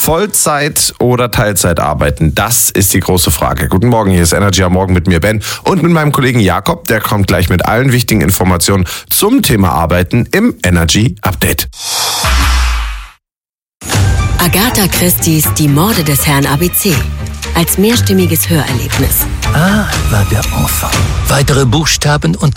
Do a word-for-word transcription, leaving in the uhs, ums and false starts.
Vollzeit oder Teilzeit arbeiten? Das ist die große Frage. Guten Morgen, hier ist Energy am Morgen mit mir Ben und mit meinem Kollegen Jakob. Der kommt gleich mit allen wichtigen Informationen zum Thema Arbeiten im Energy Update. Agatha Christie's Die Morde des Herrn A B C. Als mehrstimmiges Hörerlebnis. Ah, war der Enfant. Weitere Buchstaben und